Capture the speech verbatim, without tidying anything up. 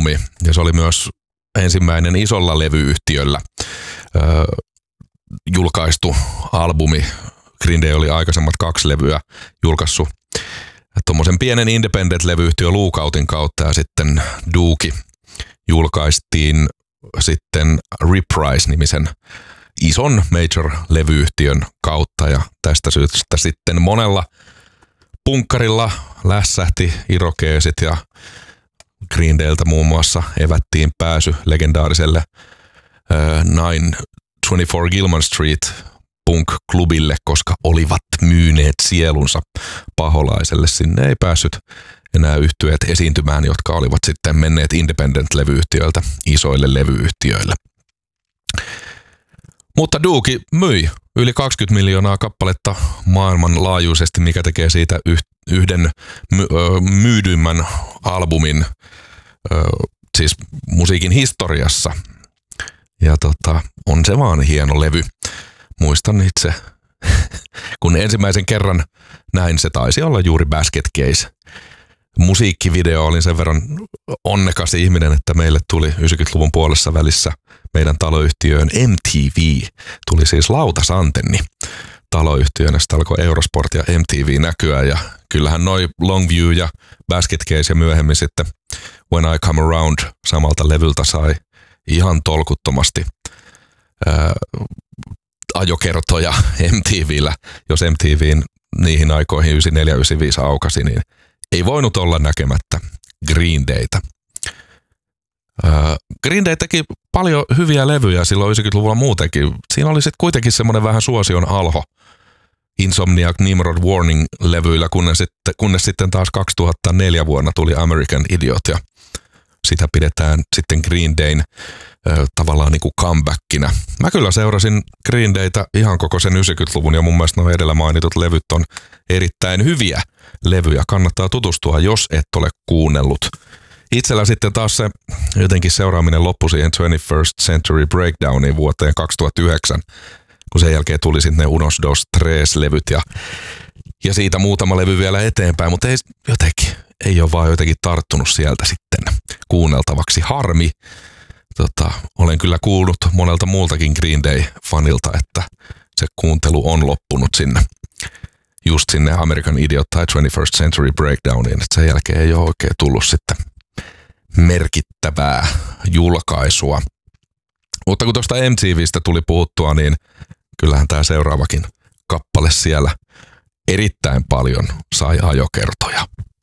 albumi ja se oli myös ensimmäinen isolla levyyhtiöllä ö, julkaistu albumi. Green Day oli aikaisemmat kaksi levyä julkaissut tuommoisen pienen independent-levyyhtiö Lookoutin kautta ja sitten Dookie julkaistiin sitten Reprise-nimisen ison major-levyyhtiön kautta ja tästä syystä sitten monella punkkarilla lässähti irokeesit ja Green Dayltä muun muassa evättiin pääsy legendaariselle uh, nine twenty-four Gilman Street punk-klubille, koska olivat myyneet sielunsa paholaiselle. Sinne ei päässyt enää yhtyeet esiintymään, jotka olivat sitten menneet independent-levyyhtiöiltä isoille levyyhtiöille. Mutta Dookie myi yli kaksikymmentä miljoonaa kappaletta maailmanlaajuisesti, mikä tekee siitä yhden myydyimmän albumin siis musiikin historiassa. Ja tota, on se vaan hieno levy. Muistan itse, kun ensimmäisen kerran näin, se taisi olla juuri Basket Case. Musiikkivideo, olin sen verran onnekas ihminen, että meille tuli yhdeksänkymmentäluvun puolessa välissä meidän taloyhtiöön M T V. Tuli siis lautasantenni taloyhtiönä, sitten alkoi Eurosport ja M T V näkyä ja kyllähän noi Longview ja Basket Case ja myöhemmin sitten When I Come Around samalta levyltä sai ihan tolkuttomasti ää, ajokertoja M T V:llä. Jos M T V:n niihin aikoihin yhdeksänkymmentäneljä yhdeksänkymmentäviisi aukasi, niin ei voinut olla näkemättä Green Daytä. Green Day teki paljon hyviä levyjä silloin yhdeksänkymmentäluvulla muutenkin. Siinä oli sitten kuitenkin semmoinen vähän suosion alho Insomniac, Nimrod, Warning-levyillä, kunnes sitten, kunnes sitten taas kaksituhattaneljä vuonna tuli American Idiot ja sitä pidetään sitten Green Dayn ö, tavallaan niin kuin comebackina. Mä kyllä seurasin Green Daytä ihan koko sen yhdeksänkymmentäluvun ja mun mielestä nuo edellä mainitut levyt on erittäin hyviä levyjä. Kannattaa tutustua, jos et ole kuunnellut. Itsellä sitten taas se jotenkin seuraaminen loppui siihen twenty-first Century Breakdowniin vuoteen kaksituhattayhdeksän, kun sen jälkeen tuli sitten ne Unos Dos Tres-levyt ja, ja siitä muutama levy vielä eteenpäin, mutta ei jotenkin, ei ole vaan jotenkin tarttunut sieltä sitten kuunneltavaksi. Harmi. Tota, olen kyllä kuullut monelta muultakin Green Day-fanilta, että se kuuntelu on loppunut sinne, just sinne American Idiot tai twenty-first Century Breakdowniin, että sen jälkeen ei ole oikein tullut sitten merkittävää julkaisua. Mutta kun tuosta M T V:stä tuli puhuttua, niin kyllähän tämä seuraavakin kappale siellä erittäin paljon sai ajokertoja.